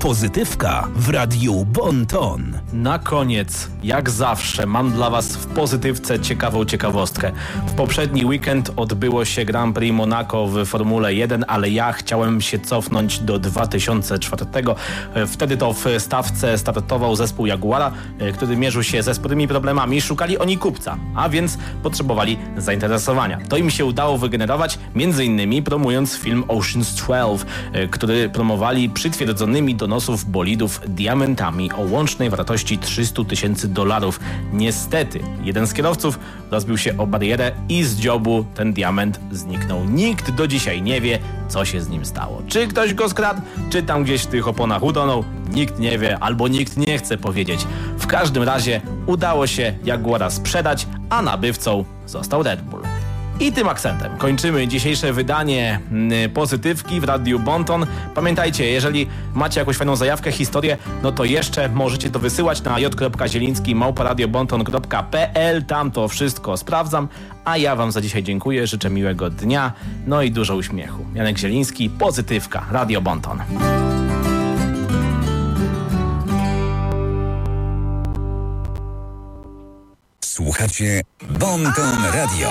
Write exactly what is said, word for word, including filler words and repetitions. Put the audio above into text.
Pozytywka w Radiu Bon-Ton. Na koniec, jak zawsze, mam dla Was w pozytywce ciekawą ciekawostkę. W poprzedni weekend odbyło się Grand Prix Monaco w Formule jeden, ale ja chciałem się cofnąć do dwa tysiące czwartego. Wtedy to w stawce startował zespół Jaguara, który mierzył się ze sporymi problemami. Szukali oni kupca, a więc potrzebowali zainteresowania. To im się udało wygenerować, między innymi promując film Ocean's dwanaście, który promowali przytwierdzonymi do nosów bolidów diamentami o łącznej wartości trzysta tysięcy dolarów. Niestety, jeden z kierowców rozbił się o barierę i z dziobu ten diament zniknął. Nikt do dzisiaj nie wie, co się z nim stało. Czy ktoś go skradł, czy tam gdzieś w tych oponach utonął? Nikt nie wie, albo nikt nie chce powiedzieć. W każdym razie udało się Jaguara sprzedać, a nabywcą został Red Bull. I tym akcentem kończymy dzisiejsze wydanie Pozytywki w Radiu Bon-Ton. Pamiętajcie, jeżeli macie jakąś fajną zajawkę, historię, no to jeszcze możecie to wysyłać na j kropka zieliński małpa radio bonton kropka p l. Tam to wszystko sprawdzam, a ja Wam za dzisiaj dziękuję, życzę miłego dnia, no i dużo uśmiechu. Janek Zieliński, Pozytywka, Radio Bon-Ton. Słuchacie Bon-Ton Radio.